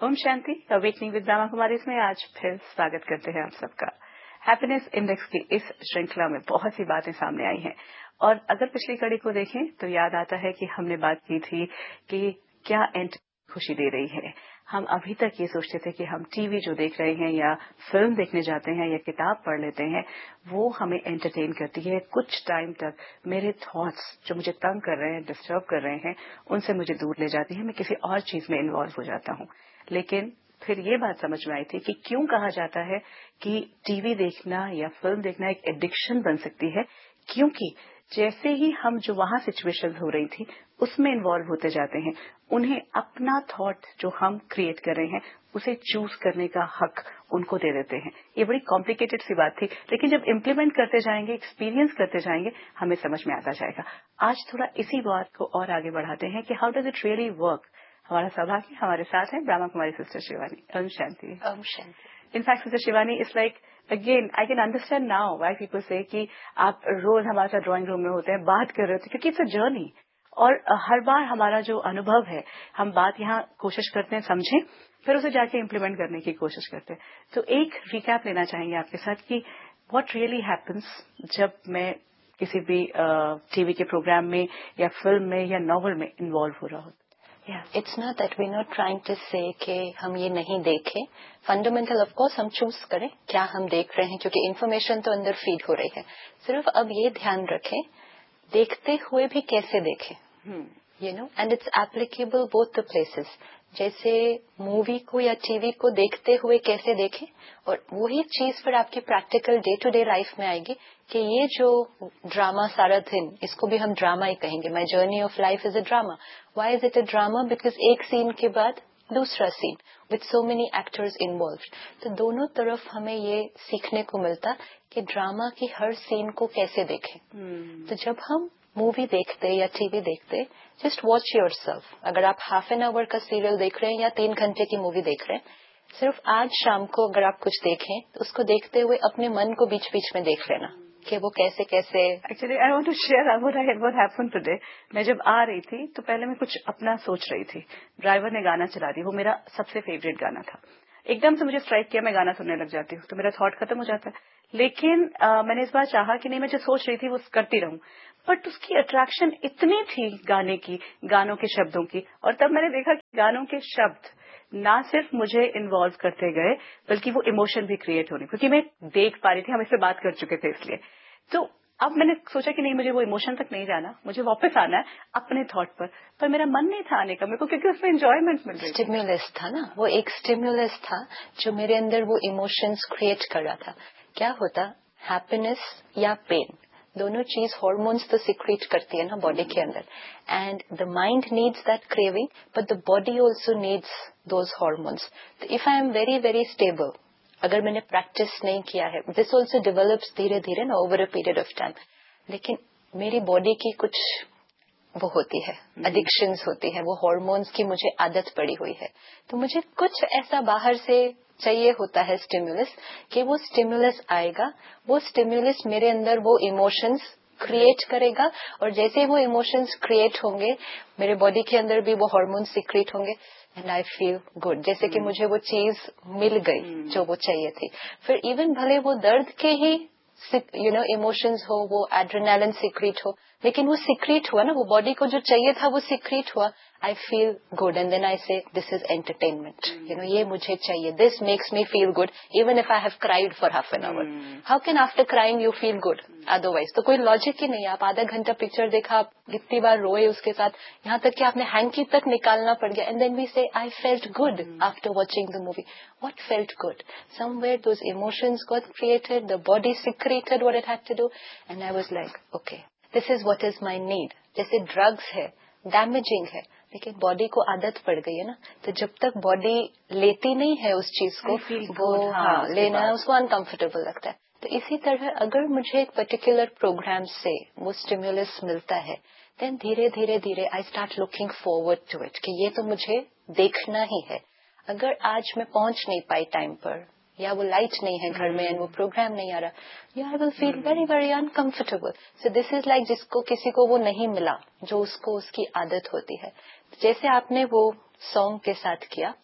Om Shanti. Awakening with Brahma Kumari में आज फिर स्वागत करते हैं आप सबका। हैप्पीनेस इंडेक्स की इस श्रृंखला में बहुत सी बातें सामने आई हैं और अगर पिछली कड़ी को देखें तो याद आता है कि हमने बात की थी कि क्या खुशी दे रही है। हम अभी तक ये सोचते थे कि हम टीवी जो देख रहे हैं या फिल्म देखने जाते हैं या किताब पढ़ लेते हैं वो हमें एंटरटेन करती है। कुछ टाइम तक मेरे थॉट्स जो मुझे तंग कर रहे हैं, डिस्टर्ब कर रहे हैं, उनसे मुझे दूर ले जाती है। मैं किसी और चीज में इन्वॉल्व हो जाता हूँ। लेकिन फिर ये बात समझ में आई थी कि क्यों कहा जाता है कि टीवी देखना या फिल्म देखना एक एडिक्शन बन सकती है। क्योंकि जैसे ही हम जो वहां सिचुएशंस हो रही थी उसमें इन्वॉल्व होते जाते हैं, उन्हें अपना थॉट जो हम क्रिएट कर रहे हैं उसे चूज करने का हक उनको दे देते हैं। ये बड़ी कॉम्प्लिकेटेड सी बात थी, लेकिन जब इम्प्लीमेंट करते जाएंगे, एक्सपीरियंस करते जाएंगे, हमें समझ में आता जाएगा। आज थोड़ा इसी बात को और आगे बढ़ाते हैं कि how does it really work. हमारा सौभाग्य हमारे साथ है Brahma Kumari sister Shivani. Om Shanti. Om Shanti. In fact sister Shivani is like again I can understand now why people से कि आप रोज हमारे साथ ड्राइंग रूम में होते हैं, बात कर रहे होते हैं, क्योंकि इट्स अ जर्नी। और हर बार हमारा जो अनुभव है, हम बात यहाँ कोशिश करते हैं समझें, फिर उसे जाके इम्प्लीमेंट करने की कोशिश करते हैं। तो एक रिकैप लेना चाहेंगे आपके साथ कि व्हाट रियली हैपन्स जब मैं किसी भी टीवी के प्रोग्राम में या फिल्म में या नॉवल में इन्वॉल्व हो रहा हूँ। It's not that we not trying to से कि हम ये नहीं देखें। फंडामेंटल ऑफ कोर्स हम चूज करें क्या हम देख रहे हैं, क्योंकि इन्फॉर्मेशन तो अंदर फीड हो रही है। सिर्फ अब ये ध्यान रखें देखते हुए भी कैसे देखें, and it's applicable both the places. जैसे मूवी को या टीवी को देखते हुए कैसे देखें, और वही चीज फिर आपकी practical day to day life में आएगी कि ये जो ड्रामा सारा दिन, इसको भी हम ड्रामा ही कहेंगे। My journey of life is a drama. Why is it a drama? Because एक सीन के बाद दूसरा seen with so many actors involve. तो दोनों तरफ हमें ये सीखने को मिलता कि ड्रामा की हर सीन को कैसे देखें। तो जब हम मूवी देखते या टीवी देखते, जस्ट वॉच योरसेल्फ। अगर आप हाफ एन आवर का सीरियल देख रहे हैं या 3 घंटे की मूवी देख रहे हैं, सिर्फ आज शाम को अगर आप कुछ देखें तो उसको देखते हुए अपने मन को बीच बीच में देख लेना कि वो कैसे कैसे। Actually I want to share what happened today. मैं जब आ रही थी तो पहले मैं कुछ अपना सोच रही थी, ड्राइवर ने गाना चला दिया, वो मेरा सबसे फेवरेट गाना था। एकदम से मुझे स्ट्राइक किया, मैं गाना सुनने लग जाती हूँ तो मेरा थॉट खत्म हो जाता है। लेकिन मैंने इस बार चाहा कि नहीं, मैं जो सोच रही थी वो करती रहूं, बट उसकी अट्रैक्शन इतनी थी गाने की, गानों के शब्दों की। और तब मैंने देखा कि गानों के शब्द ना सिर्फ मुझे इन्वॉल्व करते गए बल्कि वो इमोशन भी क्रिएट होने, क्योंकि मैं देख पा रही थी, हम इससे बात कर चुके थे इसलिए। तो अब मैंने सोचा कि नहीं, मुझे वो इमोशन तक नहीं जाना, मुझे वापस आना है अपने थॉट पर मेरा मन नहीं था आने का मेरे को, क्योंकि उसमें एंजॉयमेंट मिल रही थी। स्टिमुलस था ना, वो एक स्टिमुलस था जो मेरे अंदर वो इमोशंस क्रिएट कर रहा था। क्या होता, हैप्पीनेस या पेन, दोनों चीज हॉर्मोन्स तो सिक्रीट करती है ना बॉडी के अंदर, and the mind needs that craving but the body also needs those hormones. तो if I am very very stable, अगर मैंने प्रैक्टिस नहीं किया है, दिस ऑल्सो डेवलप्स धीरे धीरे ना over a period of time, लेकिन मेरी बॉडी की कुछ वो होती है, एडिक्शंस होती है, वो हॉर्मोन्स की मुझे आदत पड़ी हुई है। तो मुझे कुछ ऐसा बाहर से चाहिए होता है स्टिमुलस, कि वो स्टिमुलस आएगा, वो स्टिमुलस मेरे अंदर वो इमोशंस क्रिएट करेगा, और जैसे वो इमोशंस क्रिएट होंगे मेरे बॉडी के अंदर भी वो हॉर्मोन्स सिक्रीट होंगे एंड आई फील गुड, जैसे कि मुझे वो चीज मिल गई जो वो चाहिए थी। फिर इवन भले वो दर्द के ही इमोशंस हो, वो एड्रेनालिन सिक्रीट हो, लेकिन वो सिक्रीट हुआ ना, वो बॉडी को जो चाहिए था वो सिक्रीट हुआ, I feel good and then I से दिस इज एंटरटेनमेंट, ये मुझे चाहिए, this makes me feel good even if I have cried for half an hour. How can after crying you feel good otherwise? तो कोई logic ही नहीं है। आप आधा घंटा पिक्चर देखा, आप कितनी बार रोए उसके साथ, यहाँ तक कि आपने हैंकी तक निकालना पड़ गया, एंड देन वी से I felt good after watching the movie. What felt good? Somewhere those emotions got created, the body secreted what it had to do, and I was like, okay, this is what is my need. जैसे drugs है, damaging है, लेकिन body को आदत पड़ गई है ना, तो जब तक बॉडी लेती नहीं है उस चीज को, वो लेना उसको अनकंफर्टेबल लगता है। तो इसी तरह अगर मुझे एक पर्टिकुलर प्रोग्राम से वो स्टिमुलस मिलता है, देन धीरे धीरे धीरे I start looking forward to it कि ये तो मुझे देखना ही है। अगर आज मैं पहुंच नहीं पाई टाइम पर, या वो लाइट नहीं है घर में एंड वो प्रोग्राम नहीं आ रहा, या I will feel very very uncomfortable. So this is like जिसको किसी को वो नहीं मिला जो उसको उसकी आदत होती है। जैसे आपने वो सॉन्ग के साथ किया,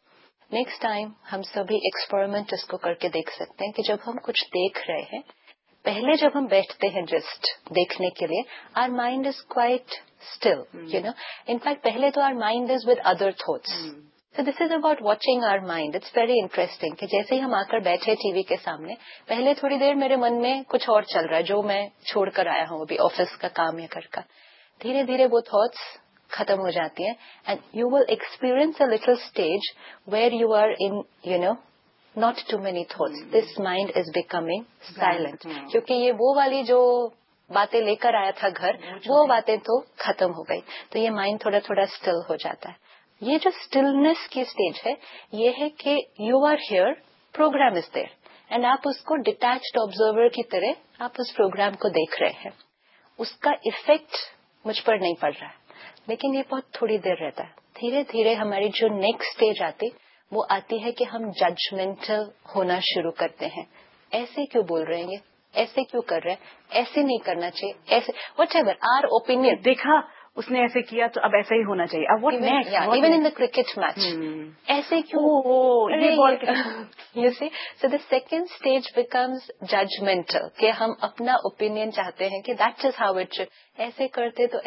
नेक्स्ट टाइम हम सभी एक्सपेरिमेंट इसको करके देख सकते हैं कि जब हम कुछ देख रहे हैं, पहले जब हम बैठते हैं जस्ट देखने के लिए, our mind is quite still, you know. In fact पहले तो our mind is with other thoughts. So this is about watching our mind. It's very interesting कि जैसे ही हम आकर बैठे टीवी के सामने, पहले थोड़ी देर मेरे मन में कुछ और चल रहा है जो मैं छोड़कर आया हूँ अभी ऑफिस का काम या घर का. धीरे धीरे वो थॉट्स खत्म हो जाती हैं and you will experience a little stage where you are in, you know, not too many thoughts. This mind is becoming silent. क्योंकि ये वो वाली जो बातें लेकर आया था घर, वो बातें तो खत्म हो गई, तो ये माइंड थोड़ा थोड़ा स्टिल हो जाता है. ये जो स्टिलनेस की स्टेज है, ये है कि you are here, programme is there, and आप उसको डिटैच्ड ऑब्जर्वर की तरह आप उस प्रोग्राम को देख रहे हैं. उसका इफेक्ट मुझ पर नहीं पड़ रहा है, लेकिन ये बहुत थोड़ी देर रहता है. धीरे धीरे हमारी जो नेक्स्ट स्टेज आती, वो आती है कि हम जजमेंटल होना शुरू करते हैं. ऐसे क्यों बोल रहे हैं, ऐसे क्यों कर रहे हैं, ऐसे नहीं करना चाहिए, ऐसे व्हाटएवर आवर ओपिनियन. देखा उसने ऐसे किया तो अब ऐसा ही होना चाहिए. अब what next, even in the cricket match, ऐसे क्यों, ये ball you see. So the second stage becomes judgemental, कि हम अपना ओपिनियन चाहते हैं कि that is how it should. ऐसे करते तो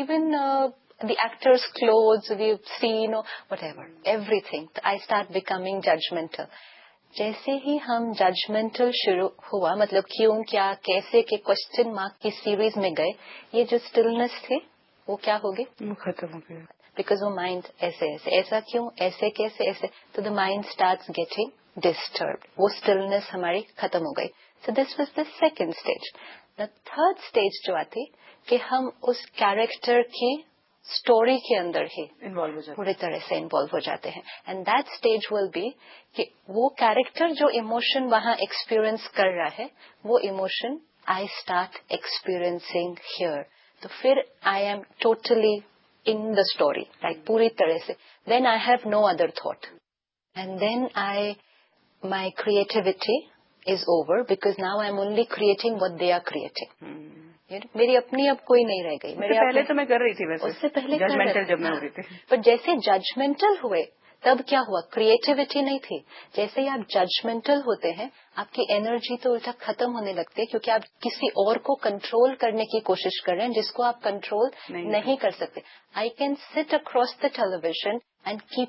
even the actor's clothes we've seen or whatever, everything. I start becoming judgmental. जैसे ही हम judgmental शुरू हुआ, मतलब क्यों, क्या, कैसे के क्वेश्चन मार्क की सीरीज में गए, ये जो स्टिलनेस थी वो क्या हो गई, खत्म हो गया. बिकॉज वो माइंड ऐसे ऐसे, ऐसा क्यों, ऐसे कैसे, ऐसे, तो the mind starts getting disturbed. वो स्टिलनेस हमारी खत्म हो गई. So this was the second stage. The third stage जो आती कि हम उस कैरेक्टर की स्टोरी के अंदर ही इन्वॉल्व हो जाते, पूरी तरह से इन्वॉल्व हो जाते हैं. And that stage will be कि वो कैरेक्टर जो इमोशन वहां एक्सपीरियंस कर रहा है, वो emotion I start experiencing here. तो फिर I am totally in the story, like पूरी तरह से. Then I have no other thought, and then my creativity is over because now I'm only creating what they are creating. मेरी अपनी अब कोई नहीं रह गई. मेरे पहले तो मैं कर रही थी वैसे, उससे पहले जजमेंटल जब मैं हो रही थी. पर जैसे जजमेंटल हुए तब क्या हुआ, क्रिएटिविटी नहीं थी. जैसे ही आप जजमेंटल होते हैं, आपकी एनर्जी तो उल्टा खत्म होने लगती है, क्योंकि आप किसी और को कंट्रोल करने की कोशिश कर रहे हैं जिसको आप कंट्रोल नहीं कर सकते. I can sit across the television and keep